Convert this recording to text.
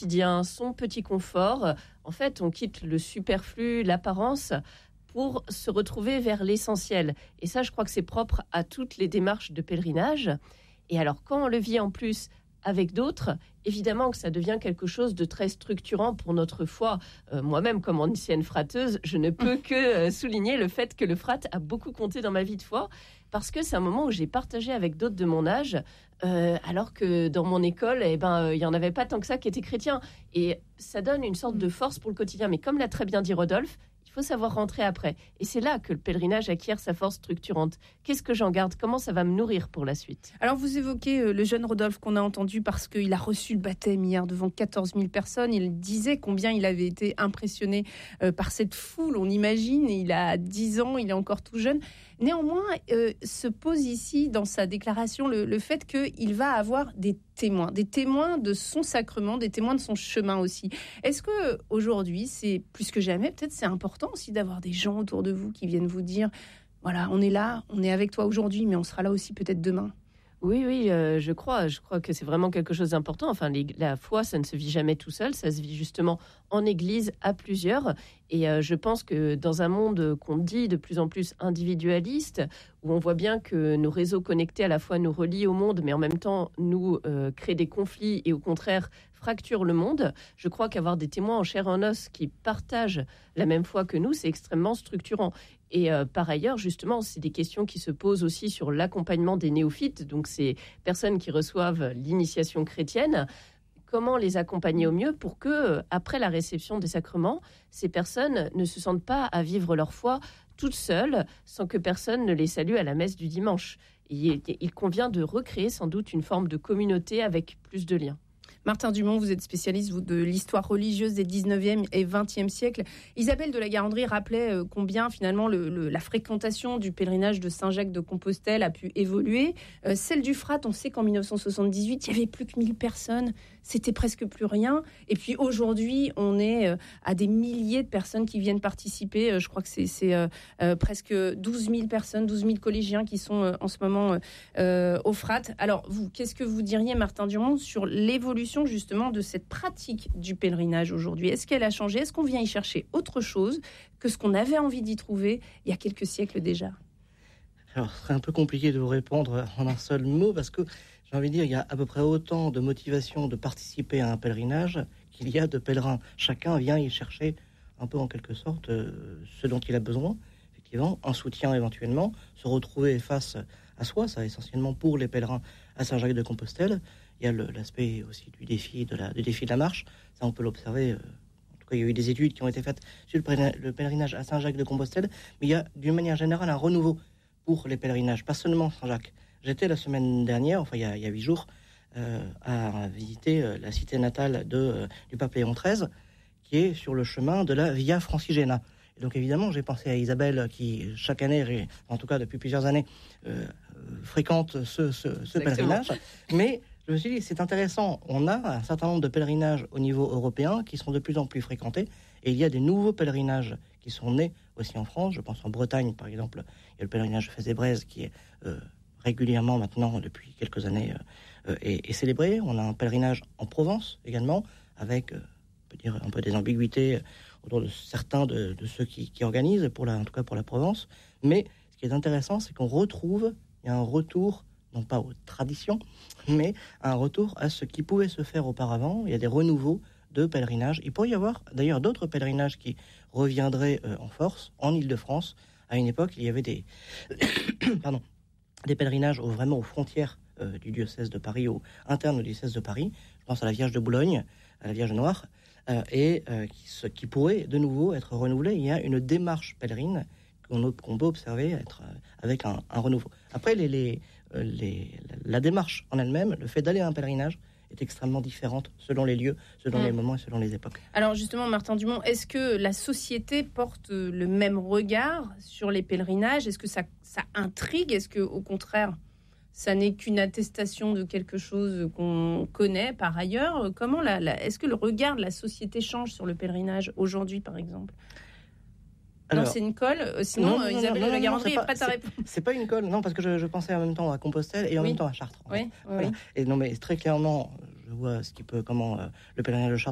quotidien, son petit confort. En fait, on quitte le superflu, l'apparence, pour se retrouver vers l'essentiel. Et ça, je crois que c'est propre à toutes les démarches de pèlerinage. Et alors, quand on le vit en plus avec d'autres, évidemment que ça devient quelque chose de très structurant pour notre foi. Moi-même, comme ancienne frateuse, je ne peux que souligner le fait que le frat a beaucoup compté dans ma vie de foi, parce que c'est un moment où j'ai partagé avec d'autres de mon âge, alors que dans mon école, il n'y en avait pas tant que ça qui étaient chrétiens. Et ça donne une sorte de force pour le quotidien. Mais comme l'a très bien dit Rodolphe, il faut savoir rentrer après. Et c'est là que le pèlerinage acquiert sa force structurante. Qu'est-ce que j'en garde ? Comment ça va me nourrir pour la suite ? Alors, vous évoquez le jeune Rodolphe qu'on a entendu parce qu'il a reçu le baptême hier devant 14 000 personnes. Il disait combien il avait été impressionné par cette foule. On imagine, il a 10 ans, il est encore tout jeune. Néanmoins, se pose ici dans sa déclaration le fait qu'il va avoir des témoins de son sacrement, des témoins de son chemin aussi. Est-ce que aujourd'hui, c'est plus que jamais, peut-être c'est important aussi d'avoir des gens autour de vous qui viennent vous dire, voilà, on est là, on est avec toi aujourd'hui, mais on sera là aussi peut-être demain. Oui, je crois que c'est vraiment quelque chose d'important. Enfin, la foi, ça ne se vit jamais tout seul, ça se vit justement en église à plusieurs. Et je pense que dans un monde qu'on dit de plus en plus individualiste, où on voit bien que nos réseaux connectés à la fois nous relient au monde, mais en même temps nous créent des conflits et au contraire fracturent le monde, je crois qu'avoir des témoins en chair et en os qui partagent la même foi que nous, c'est extrêmement structurant. Et par ailleurs, justement, c'est des questions qui se posent aussi sur l'accompagnement des néophytes, donc ces personnes qui reçoivent l'initiation chrétienne. Comment les accompagner au mieux pour que, après la réception des sacrements, ces personnes ne se sentent pas à vivre leur foi toutes seules, sans que personne ne les salue à la messe du dimanche. Il convient de recréer sans doute une forme de communauté avec plus de liens. Martin Dumont, vous êtes spécialiste de l'histoire religieuse des 19e et 20e siècles. Isabelle de la Garandrie rappelait combien finalement la fréquentation du pèlerinage de Saint-Jacques de Compostelle a pu évoluer. Celle du Frat, on sait qu'en 1978, il n'y avait plus que 1000 personnes. C'était presque plus rien. Et puis aujourd'hui, on est à des milliers de personnes qui viennent participer. Je crois que c'est presque 12 000 personnes, 12 000 collégiens qui sont en ce moment au Frat. Alors vous, qu'est-ce que vous diriez, Martin Dumont, sur l'évolution justement de cette pratique du pèlerinage aujourd'hui? Est-ce qu'elle a changé? Est-ce qu'on vient y chercher autre chose que ce qu'on avait envie d'y trouver il y a quelques siècles déjà? Alors, ce serait un peu compliqué de vous répondre en un seul mot, parce que j'ai envie de dire, il y a à peu près autant de motivation de participer à un pèlerinage qu'il y a de pèlerins. Chacun vient y chercher un peu en quelque sorte ce dont il a besoin, effectivement, un soutien éventuellement, se retrouver face à soi, ça essentiellement pour les pèlerins à Saint-Jacques de Compostelle. Il y a l'aspect aussi du défi de la marche, ça on peut l'observer. En tout cas, il y a eu des études qui ont été faites sur le pèlerinage à Saint-Jacques de Compostelle, mais il y a d'une manière générale un renouveau pour les pèlerinages, pas seulement Saint-Jacques. J'étais la semaine dernière, enfin il y a 8 jours, à visiter la cité natale du pape Léon XIII, qui est sur le chemin de la Via Francigena. Et donc évidemment, j'ai pensé à Isabelle qui, chaque année, en tout cas depuis plusieurs années, fréquente ce pèlerinage. Mais je me suis dit, c'est intéressant, on a un certain nombre de pèlerinages au niveau européen qui sont de plus en plus fréquentés, et il y a des nouveaux pèlerinages qui sont nés aussi en France. Je pense en Bretagne, par exemple, il y a le pèlerinage de Fès-et-Brèze qui est régulièrement maintenant, depuis quelques années, est célébré. On a un pèlerinage en Provence également, avec, on peut dire, un peu des ambiguïtés autour de certains de ceux qui organisent, en tout cas pour la Provence. Mais ce qui est intéressant, c'est qu'on retrouve, il y a un retour, non pas aux traditions, mais un retour à ce qui pouvait se faire auparavant. Il y a des renouveaux de pèlerinages. Il pourrait y avoir d'ailleurs d'autres pèlerinages qui reviendraient en force en Île-de-France. À une époque, il y avait des pèlerinages vraiment aux frontières du diocèse de Paris, ou interne du diocèse de Paris. Je pense à la Vierge de Boulogne, à la Vierge Noire, qui pourrait de nouveau être renouvelé. Il y a une démarche pèlerine qu'on peut observer avec un renouveau. Après, la démarche en elle-même, le fait d'aller à un pèlerinage, est extrêmement différente selon les lieux, selon les moments et selon les époques. Alors justement, Martin Dumont, est-ce que la société porte le même regard sur les pèlerinages? Est-ce que ça intrigue? Est-ce que, au contraire, ça n'est qu'une attestation de quelque chose qu'on connaît par ailleurs? Comment est-ce que le regard de la société change sur le pèlerinage aujourd'hui, par exemple? Alors, non, c'est une colle. Sinon, Isabelle de la Garandrie n'est pas ta réponse. C'est pas une colle, non, parce que je pensais en même temps à Compostelle et en même temps à Chartres. Oui. Et non, mais très clairement, je vois comment le pèlerinage de Chartres